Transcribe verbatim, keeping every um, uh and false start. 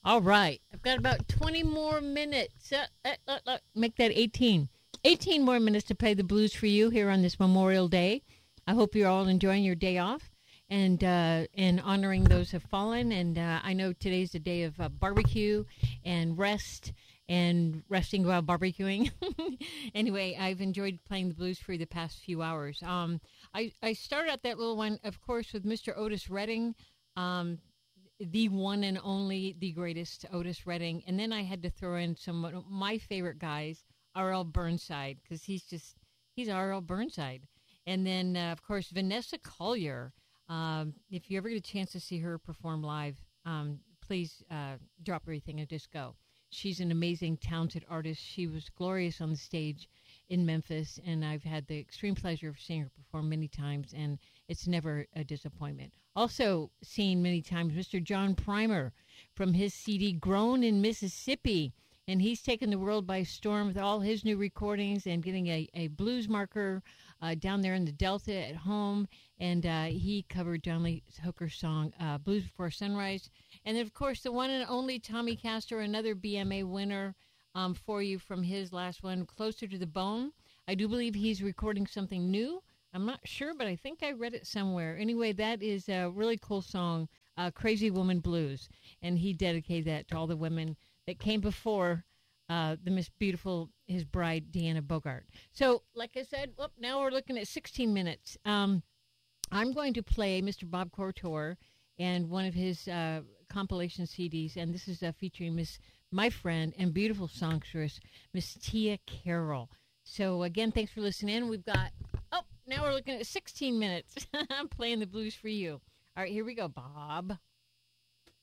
All right. I've got about twenty more minutes. Uh, uh, uh, uh, make that eighteen. eighteen more minutes to play the blues for you here on this Memorial Day. I hope you're all enjoying your day off and uh, and honoring those who have fallen. And uh, I know today's a day of uh, barbecue and rest and resting while barbecuing. Anyway, I've enjoyed playing the blues for you the past few hours. Um, I, I started out that little one, of course, with Mister Otis Redding. Um, the one and only, the greatest Otis Redding. And then I had to throw in some of my favorite guys, R L Burnside, because he's just, he's R L Burnside. And then, uh, of course, Vanessa Collier. Um, if you ever get a chance to see her perform live, um, please uh, drop everything and just go. She's an amazing, talented artist. She was glorious on the stage in Memphis, and I've had the extreme pleasure of seeing her perform many times, and it's never a disappointment. Also seen many times Mister John Primer from his C D Grown in Mississippi, and he's taken the world by storm with all his new recordings and getting a, a blues marker uh, down there in the Delta at home, and uh, he covered John Lee Hooker's song, uh, Blues Before Sunrise. And then, of course, the one and only Tommy Castor, another B M A winner um, for you from his last one, Closer to the Bone. I do believe he's recording something new. I'm not sure, but I think I read it somewhere. Anyway, that is a really cool song, uh, Crazy Woman Blues. And he dedicated that to all the women that came before uh, the Miss Beautiful, his bride, Deanna Bogart. So, like I said, whoop, now we're looking at sixteen minutes. Um, I'm going to play Mister Bob Cortor and one of his uh, compilation C Ds, and this is uh, featuring Miss, my friend and beautiful songstress, Miss Tia Carroll. So, again, thanks for listening. We've got, oh, now we're looking at sixteen minutes. I'm playing the blues for you. All right, here we go, Bob.